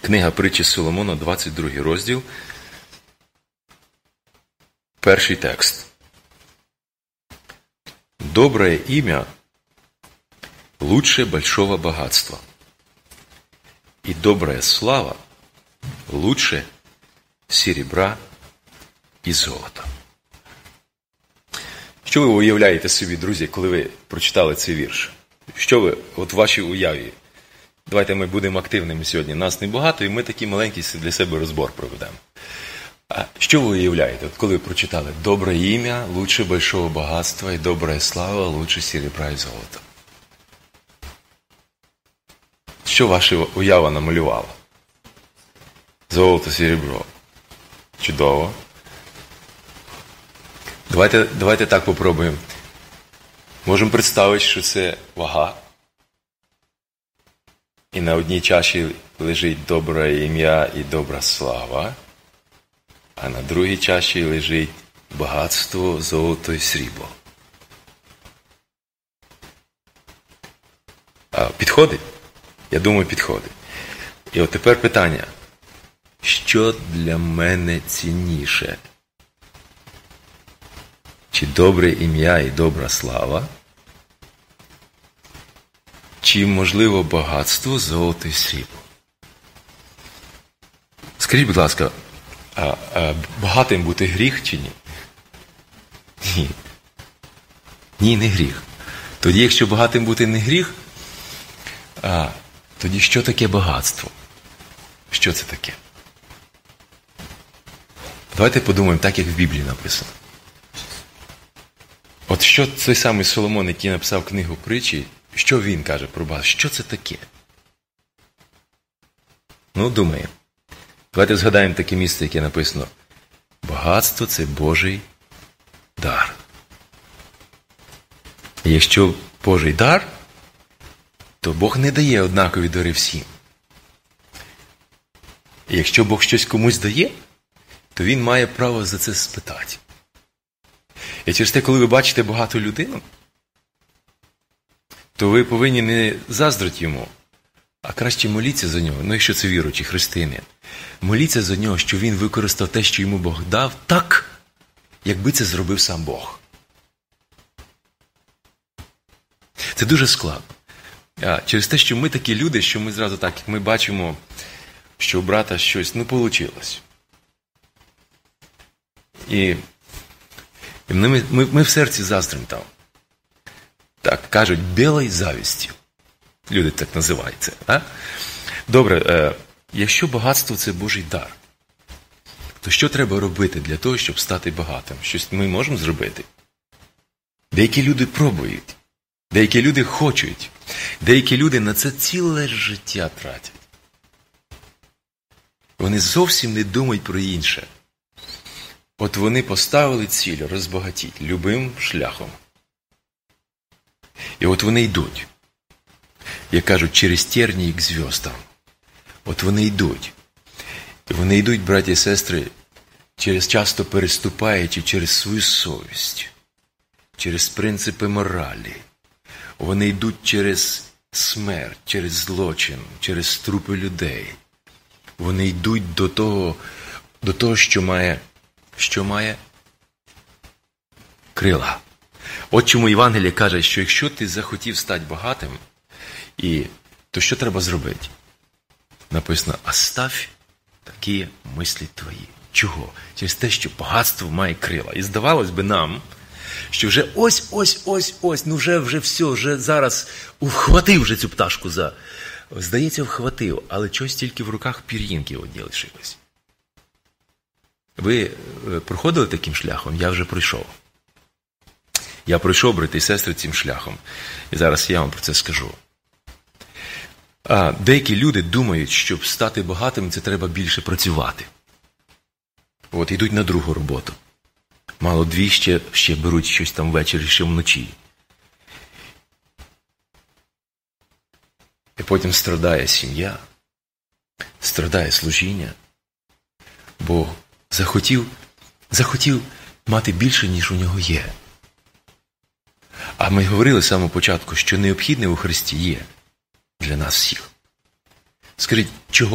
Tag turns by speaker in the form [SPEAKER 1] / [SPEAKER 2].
[SPEAKER 1] Книга Притчі Соломона, 22 розділ, перший текст. «Доброе имя лучше большого богатства, и добрая слава лучше серебра і золота». Що ви уявляєте собі, друзі, коли ви прочитали цей вірш? Що ви, от в вашій уяві? Давайте ми будемо активними сьогодні. Нас небагато, і ми такий маленький для себе розбор проведемо. А що ви уявляєте, от коли ви прочитали «Добре ім'я лучше большого багатства, і добра слава лучше серебра і золота»? Що ваша уява намалювала? Золото, серебро. Чудово. Давайте так попробуємо. Можемо представити, що це вага. І на одній чаші лежить добре ім'я і добра слава, а на другій чаші лежить багатство, золото і срібло. Підходить? Я думаю, підходить. І от тепер питання. Що для мене цінніше? Чи добре ім'я і добра слава? Чи, можливо, багатство, золото і срібло? Скажіть, будь ласка, багатим бути гріх чи ні? Ні. Ні, не гріх. Тоді, якщо багатим бути не гріх, тоді що таке багатство? Що це таке? Давайте подумаємо так, як в Біблії написано. От що той самий Соломон, який написав книгу Притчі, що він каже про багатство? Що це таке? Ну, думаємо. Давайте згадаємо таке місце, яке написано. Багатство – це Божий дар. І якщо Божий дар, то Бог не дає однакові дари всім. І якщо Бог щось комусь дає, то Він має право за це спитати. І через те, коли ви бачите багату людину, то ви повинні не заздрити йому, а краще моліться за нього, ну якщо це віруючий християнин. Моліться за нього, що він використав те, що йому Бог дав, так, якби це зробив сам Бог. Це дуже складно. Через те, що ми такі люди, що ми зразу так, як ми бачимо, що у брата щось не вийшло. І ми в серці заздримо там. Так, кажуть, білою завістю. Люди так називають це. А? Добре, якщо багатство – це Божий дар, то що треба робити для того, щоб стати багатим? Щось ми можемо зробити? Деякі люди пробують, деякі люди хочуть, деякі люди на це ціле життя тратять. Вони зовсім не думають про інше. От вони поставили ціль розбагатіти любим шляхом. І от вони йдуть, як кажуть, через тернії к зв'яздам. От вони йдуть. І вони йдуть, браті і сестри, часто переступаючи через свою совість, через принципи моралі. Вони йдуть через смерть, через злочин, через трупи людей. Вони йдуть до того, що має крила. От чому Євангеліє каже, що якщо ти захотів стати багатим, то що треба зробити? Написано, оставь такі мислі твої. Чого? Через те, що багатство має крила. І здавалось би нам, що вже ось, ну вже все, вже зараз вхватив вже цю пташку Здається, вхватив, але чогось тільки в руках пір'їнки одні лишилось. Ви проходили таким шляхом? Я вже пройшов. Я пройшов, брати і сестри, цим шляхом. І зараз я вам про це скажу. Деякі люди думають, щоб стати багатим, це треба більше працювати. От, йдуть на другу роботу. Мало дві ще беруть щось там ввечері, ще вночі. І потім страдає сім'я, страдає служіння, бо захотів мати більше, ніж у нього є. А ми говорили з самого початку, що необхідне у Христі є для нас всіх. Скажіть, чого